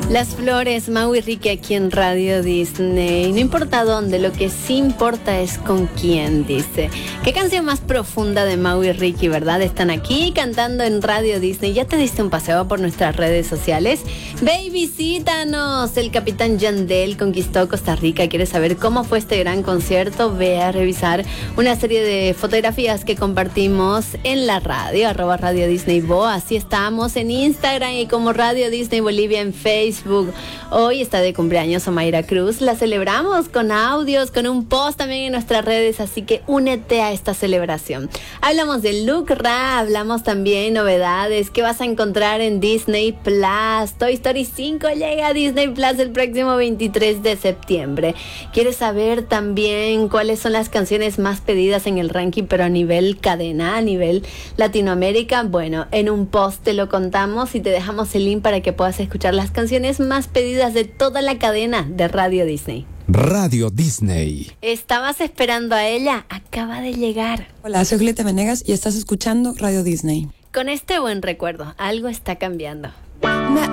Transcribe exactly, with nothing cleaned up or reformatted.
Las flores, Mau y Ricky aquí en Radio Disney. No importa dónde, lo que sí importa es con quién, dice. Qué canción más profunda de Mau y Ricky, ¿verdad? Están aquí cantando en Radio Disney. ¿Ya te diste un paseo por nuestras redes sociales? Ve y visítanos. El capitán Yandel conquistó Costa Rica. ¿Quieres saber cómo fue este gran concierto? Ve a revisar una serie de fotografías que compartimos en la radio, arroba Radio Disney Bo. Así estamos en Instagram y como Radio Disney Bolivia en Facebook. Hoy está de cumpleaños Omaira Cruz. La celebramos con audios, con un post también en nuestras redes, así que únete a esta celebración. Hablamos de Luke Ra, hablamos también novedades que vas a encontrar en Disney Plus. Toy Story cinco llega a Disney Plus el próximo veintitrés de septiembre. ¿Quieres saber también cuáles son las canciones más pedidas en el ranking, pero a nivel cadena, a nivel Latinoamérica? Bueno, en un post te lo contamos y te dejamos el link para que puedas escuchar las canciones más pedidas de toda la cadena de Radio Disney. Radio Disney. ¿Estabas esperando a ella? Acaba de llegar. Hola, soy Julieta Venegas y estás escuchando Radio Disney. Con este buen recuerdo, algo está cambiando.